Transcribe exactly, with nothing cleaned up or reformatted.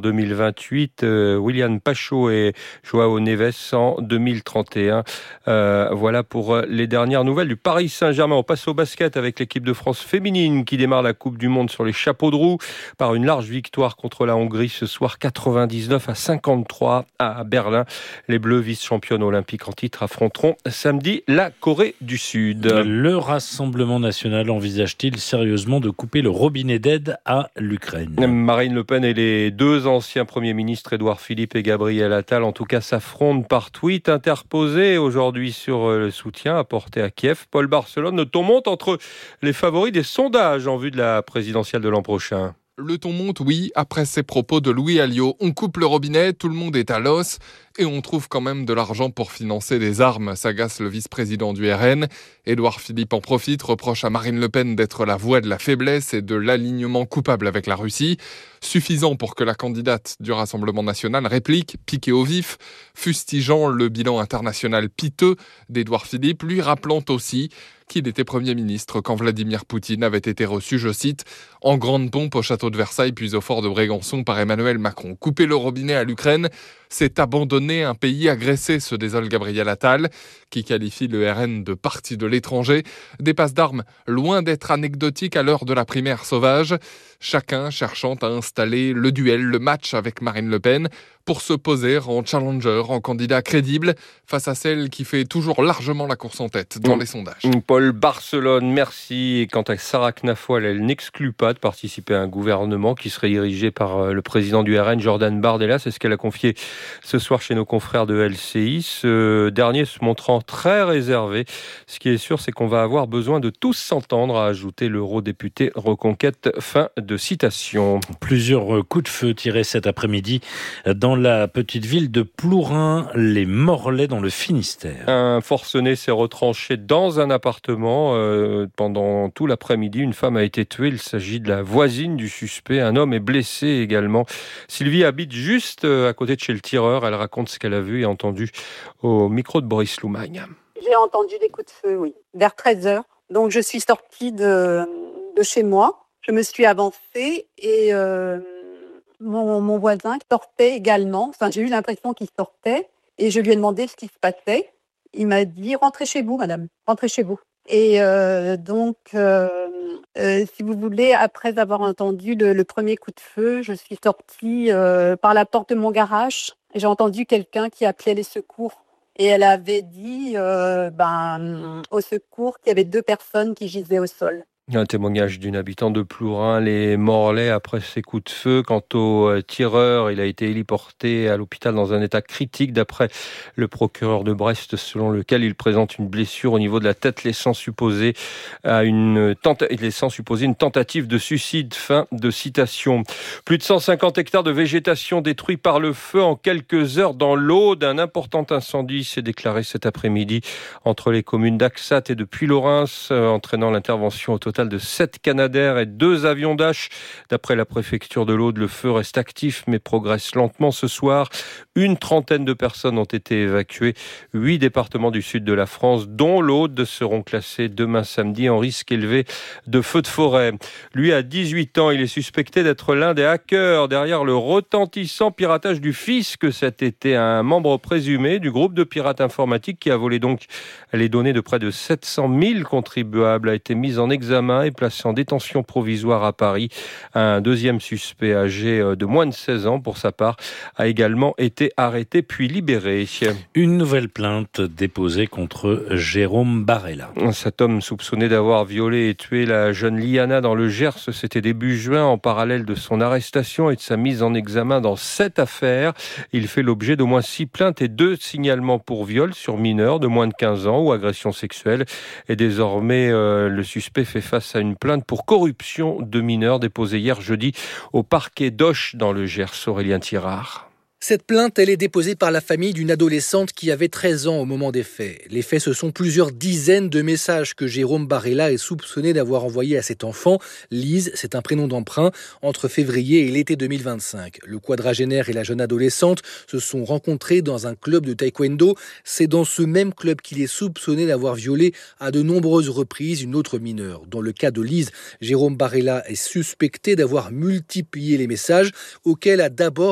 deux mille vingt-huit, euh, William Pacho et Joao Neves en deux mille trente et un. Euh, voilà pour les dernières nouvelles du Paris Saint-Germain. On passe au basket avec l'équipe de France féminine qui démarre la Coupe du Monde sur les chapeaux de roue par une large victoire contre la Hongrie ce soir, quatre-vingt-dix-neuf à cinquante-trois à Berlin. Les Bleus, vice-championnes olympiques en titre, affronteront samedi la Corée du Sud. Le Rassemblement national envisage-t-il sérieusement de couper le robinet d'aide à l'Ukraine ? Marine Le Pen et les deux anciens premiers ministres, Édouard Philippe et Gabriel Attal, en tout cas s'affrontent par tweet interposé aujourd'hui sur le soutien apporté à Kiev. Paul Barcelone, le ton monte entre les favoris des sondages en vue de la présidentielle de l'an prochain. Le ton monte, oui, après ces propos de Louis Alliot. On coupe le robinet, tout le monde est à l'os et on trouve quand même de l'argent pour financer des armes, s'agace le vice-président du R N. Édouard Philippe en profite, reproche à Marine Le Pen d'être la voix de la faiblesse et de l'alignement coupable avec la Russie. Suffisant pour que la candidate du Rassemblement national réplique, piquée au vif, fustigeant le bilan international piteux d'Édouard Philippe, lui rappelant aussi qu'il était Premier ministre quand Vladimir Poutine avait été reçu, je cite, en grande pompe au château de Versailles puis au fort de Brégançon par Emmanuel Macron. Couper le robinet à l'Ukraine, c'est abandonner un pays agressé, se désole Gabriel Attal, qui qualifie le R N de parti de l'étranger. Des passes d'armes loin d'être anecdotiques à l'heure de la primaire sauvage, chacun cherchant à installer le duel, le match avec Marine Le Pen, pour se poser en challenger, en candidat crédible, face à celle qui fait toujours largement la course en tête dans mmh. les sondages. Paul Barcelone, merci. Et quant à Sarah Knafoal, elle n'exclut pas de participer à un gouvernement qui serait dirigé par le président du R N, Jordan Bardella. C'est ce qu'elle a confié ce soir chez nos confrères de L C I. Ce dernier se montrant très réservé. Ce qui est sûr, c'est qu'on va avoir besoin de tous s'entendre, a ajouté l'eurodéputé Reconquête. Fin de citation. Plusieurs coups de feu tirés cet après-midi dans la petite ville de Plourin-les-Morlaix dans le Finistère. Un forcené s'est retranché dans un appartement euh, pendant tout l'après-midi. Une femme a été tuée. Il s'agit de la voisine du suspect. Un homme est blessé également. Sylvie habite juste à côté de chez le tireur. Elle raconte ce qu'elle a vu et entendu au micro de Boris Loumagne. J'ai entendu des coups de feu, oui, vers treize heures. Donc je suis sortie de, de chez moi. Je me suis avancée et euh, mon, mon voisin sortait également. Enfin, j'ai eu l'impression qu'il sortait et je lui ai demandé ce qui se passait. Il m'a dit « Rentrez chez vous, madame, rentrez chez vous ». Et euh, donc, euh, euh, si vous voulez, après avoir entendu le, le premier coup de feu, je suis sortie euh, par la porte de mon garage. Et j'ai entendu quelqu'un qui appelait les secours. Et elle avait dit euh, ben, au secours qu'il y avait deux personnes qui gisaient au sol. Un témoignage d'une habitante de Plourin-les-Morlaix après ces coups de feu. Quant au tireur, il a été héliporté à l'hôpital dans un état critique d'après le procureur de Brest, selon lequel il présente une blessure au niveau de la tête, laissant supposer, à une, tenta- laissant supposer une tentative de suicide. Fin de citation. Plus de cent cinquante hectares de végétation détruits par le feu en quelques heures dans l'Aude. Un important incendie s'est déclaré cet après-midi entre les communes d'Axat et de Puylaurens, euh, entraînant l'intervention au total de sept Canadair et deux avions Dash. D'après la préfecture de l'Aude, le feu reste actif mais progresse lentement ce soir. Une trentaine de personnes ont été évacuées. Huit départements du sud de la France, dont l'Aude, seront classés demain samedi en risque élevé de feu de forêt. Lui a dix-huit ans. Il est suspecté d'être l'un des hackers derrière le retentissant piratage du fisc cet été. Un membre présumé du groupe de pirates informatiques qui a volé donc les données de près de sept cent mille contribuables a été mis en examen et placé en détention provisoire à Paris. Un deuxième suspect âgé de moins de seize ans, pour sa part, a également été arrêté puis libéré. Une nouvelle plainte déposée contre Jérôme Barella. Cet homme soupçonné d'avoir violé et tué la jeune Liana dans le Gers, c'était début juin, en parallèle de son arrestation et de sa mise en examen dans cette affaire. Il fait l'objet d'au moins six plaintes et deux signalements pour viol sur mineurs de moins de quinze ans ou agression sexuelle. Et désormais, euh, le suspect fait face à une plainte pour corruption de mineurs déposée hier jeudi au parquet d'Auch dans le Gers. Aurélien Tirard. Cette plainte, elle est déposée par la famille d'une adolescente qui avait treize ans au moment des faits. Les faits, ce sont plusieurs dizaines de messages que Jérôme Barella est soupçonné d'avoir envoyés à cet enfant. Lise, c'est un prénom d'emprunt, entre février et l'été deux mille vingt-cinq. Le quadragénaire et la jeune adolescente se sont rencontrés dans un club de taekwondo. C'est dans ce même club qu'il est soupçonné d'avoir violé à de nombreuses reprises une autre mineure. Dans le cas de Lise, Jérôme Barella est suspecté d'avoir multiplié les messages auxquels a d'abord